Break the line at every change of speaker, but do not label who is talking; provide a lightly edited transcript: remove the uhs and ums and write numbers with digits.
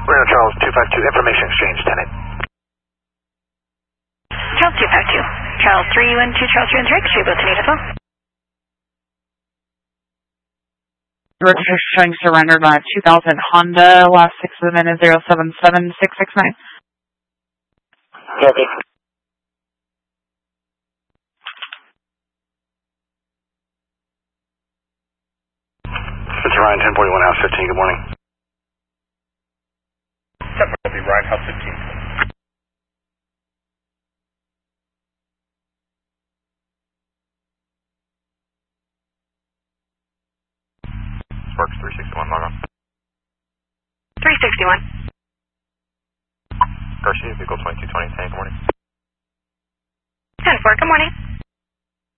Reno Charles 252, information exchange, tenant.
Charles 252. Charles 3, UN 2, Charles 3 and 3, should be able to need as well.
Register showing surrendered on a 2000 Honda, last 6 of the minute 077669.
Copy. It's Ryan 1041 House 15, good morning.
Copy, Ryan House 15.
Sparks 361, log on.
361.
Garcia, vehicle 2220, good morning.
10-4, good morning.